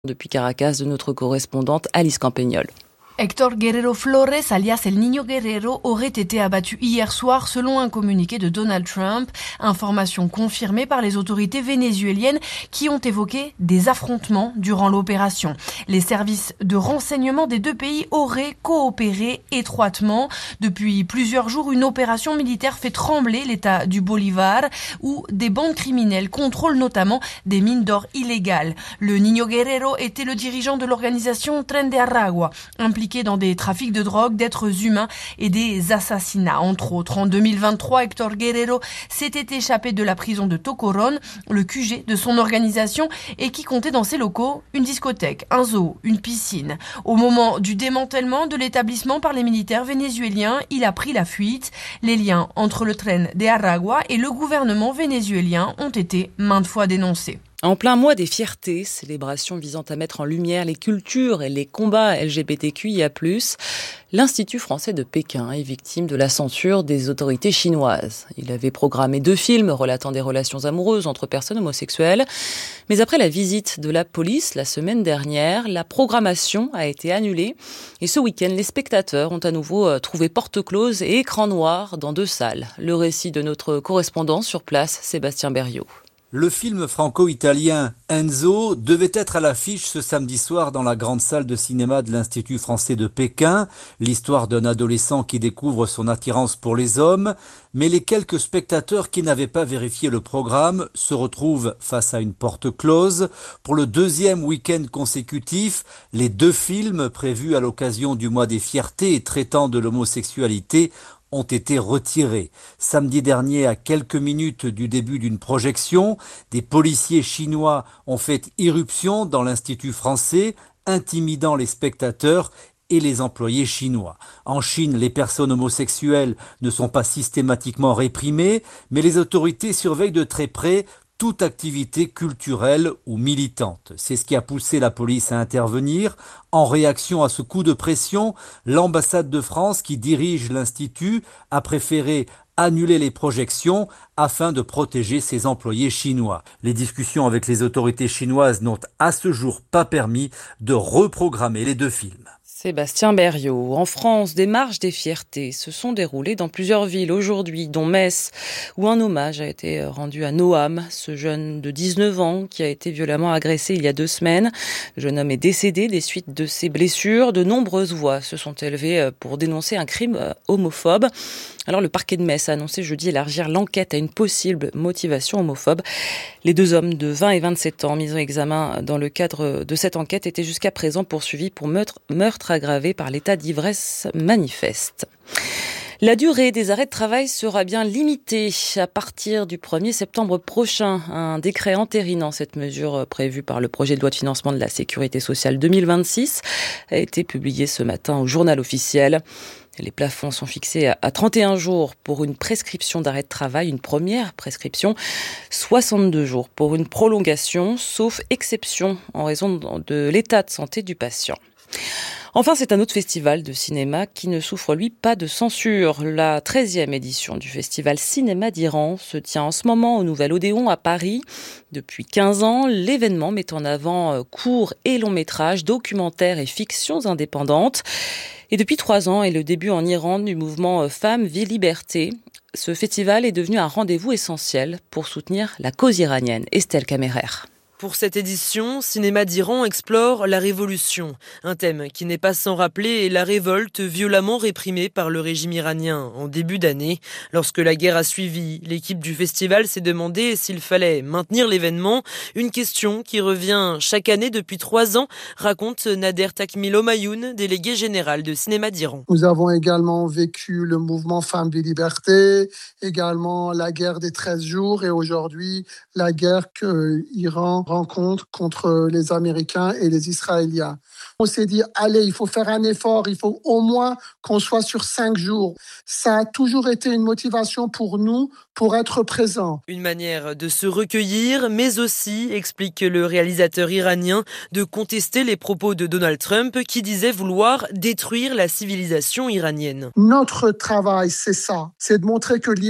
Depuis Caracas, de notre correspondante Alice Campagnol. Héctor Guerrero Flores, alias El Niño Guerrero, aurait été abattu hier soir selon un communiqué de Donald Trump. Information confirmée par les autorités vénézuéliennes qui ont évoqué des affrontements durant l'opération. Les services de renseignement des deux pays auraient coopéré étroitement. Depuis plusieurs jours, une opération militaire fait trembler l'état du Bolivar où des bandes criminelles contrôlent notamment des mines d'or illégales. Le Niño Guerrero était le dirigeant de l'organisation Tren de Aragua, impliqué dans des trafics de drogue, d'êtres humains et des assassinats, entre autres. En 2023, Héctor Guerrero s'était échappé de la prison de Tocorón, le QG de son organisation, et qui comptait dans ses locaux une discothèque, un zoo, une piscine. Au moment du démantèlement de l'établissement par les militaires vénézuéliens, il a pris la fuite. Les liens entre le Tren de Aragua et le gouvernement vénézuélien ont été maintes fois dénoncés. En plein mois des fiertés, célébration visant à mettre en lumière les cultures et les combats LGBTQIA+, l'Institut français de Pékin est victime de la censure des autorités chinoises. Il avait programmé 2 films relatant des relations amoureuses entre personnes homosexuelles. Mais après la visite de la police la semaine dernière, la programmation a été annulée. Et ce week-end, les spectateurs ont à nouveau trouvé porte close et écran noir dans 2 salles. Le récit de notre correspondant sur place, Sébastien Berriot. Le film franco-italien Enzo devait être à l'affiche ce samedi soir dans la grande salle de cinéma de l'Institut français de Pékin, l'histoire d'un adolescent qui découvre son attirance pour les hommes, mais les quelques spectateurs qui n'avaient pas vérifié le programme se retrouvent face à une porte close. Pour le 2e week-end consécutif, les 2 films prévus à l'occasion du mois des fiertés et traitant de l'homosexualité ont été retirés. Samedi dernier, à quelques minutes du début d'une projection, des policiers chinois ont fait irruption dans l'Institut français, intimidant les spectateurs et les employés chinois. En Chine, les personnes homosexuelles ne sont pas systématiquement réprimées, mais les autorités surveillent de très près toute activité culturelle ou militante. C'est ce qui a poussé la police à intervenir. En réaction à ce coup de pression, l'ambassade de France qui dirige l'Institut a préféré annuler les projections afin de protéger ses employés chinois. Les discussions avec les autorités chinoises n'ont à ce jour pas permis de reprogrammer les 2 films. Sébastien Berriot. En France, des marches des fiertés se sont déroulées dans plusieurs villes aujourd'hui, dont Metz, où un hommage a été rendu à Noam, ce jeune de 19 ans qui a été violemment agressé il y a 2 semaines. Le jeune homme est décédé des suites de ses blessures. De nombreuses voix se sont élevées pour dénoncer un crime homophobe. Alors le parquet de Metz a annoncé jeudi élargir l'enquête à une possible motivation homophobe. Les 2 hommes de 20 et 27 ans mis en examen dans le cadre de cette enquête étaient jusqu'à présent poursuivis pour meurtre aggravé par l'état d'ivresse manifeste. La durée des arrêts de travail sera bien limitée à partir du 1er septembre prochain. Un décret entérinant cette mesure prévue par le projet de loi de financement de la sécurité sociale 2026 a été publié ce matin au journal officiel. Les plafonds sont fixés à 31 jours pour une prescription d'arrêt de travail, une première prescription, 62 jours pour une prolongation, sauf exception en raison de l'état de santé du patient. Enfin, c'est un autre festival de cinéma qui ne souffre, lui, pas de censure. La 13e édition du festival Cinéma d'Iran se tient en ce moment au Nouvel Odéon à Paris. Depuis 15 ans, l'événement met en avant courts et longs métrages, documentaires et fictions indépendantes. Et depuis 3 ans et le début en Iran du mouvement Femmes, Vie, Liberté, ce festival est devenu un rendez-vous essentiel pour soutenir la cause iranienne. Estelle Kammerer. Pour cette édition, Cinéma d'Iran explore la révolution, un thème qui n'est pas sans rappeler la révolte violemment réprimée par le régime iranien en début d'année. Lorsque la guerre a suivi, l'équipe du festival s'est demandé s'il fallait maintenir l'événement, une question qui revient chaque année depuis 3 ans, raconte Nader Takmil-Omayoun, délégué général de Cinéma d'Iran. Nous avons également vécu le mouvement Femmes et Liberté, également la guerre des 13 jours et aujourd'hui la guerre que l'Iran rencontre contre les Américains et les Israéliens. On s'est dit, allez, il faut faire un effort, il faut au moins qu'on soit sur 5 jours. Ça a toujours été une motivation pour nous, pour être présents. Une manière de se recueillir, mais aussi, explique le réalisateur iranien, de contester les propos de Donald Trump qui disait vouloir détruire la civilisation iranienne. Notre travail, c'est ça, c'est de montrer que l'Iran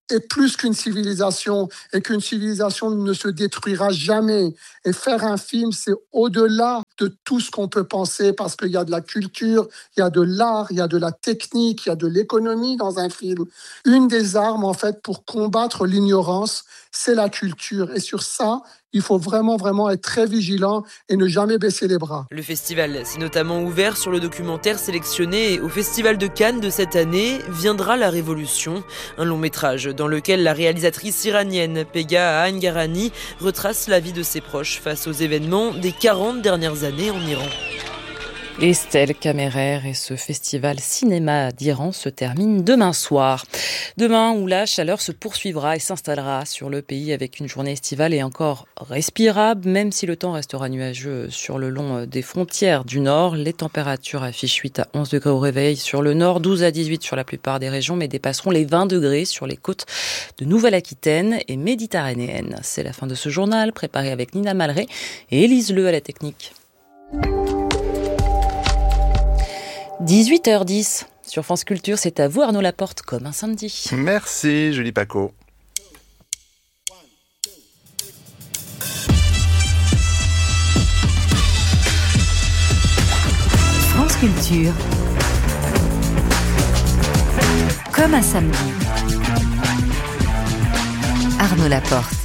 est plus qu'une civilisation et qu'une civilisation ne se détruira jamais. Et faire un film, c'est au-delà de tout ce qu'on peut penser parce qu'il y a de la culture, il y a de l'art, il y a de la technique, il y a de l'économie dans un film. Une des armes, en fait, pour combattre l'ignorance, c'est la culture. Et sur ça, il faut vraiment être très vigilant et ne jamais baisser les bras. Le festival s'est notamment ouvert sur le documentaire sélectionné au Festival de Cannes de cette année, Viendra la Révolution, un long métrage dans lequel la réalisatrice iranienne Pegah Ahangarani retrace la vie de ses proches face aux événements des 40 dernières années en Iran. Estelle Kammerer et ce festival cinéma d'Iran se termine demain soir. Demain où la chaleur se poursuivra et s'installera sur le pays avec une journée estivale et encore respirable, même si le temps restera nuageux sur le long des frontières du nord. Les températures affichent 8 à 11 degrés au réveil sur le nord, 12 à 18 sur la plupart des régions, mais dépasseront les 20 degrés sur les côtes de Nouvelle-Aquitaine et méditerranéenne. C'est la fin de ce journal préparé avec Nina Malré et Élise Le à la technique. 18h10 sur France Culture, c'est à vous Arnaud Laporte comme un samedi. Merci Julie Paco. France Culture comme un samedi. Arnaud Laporte.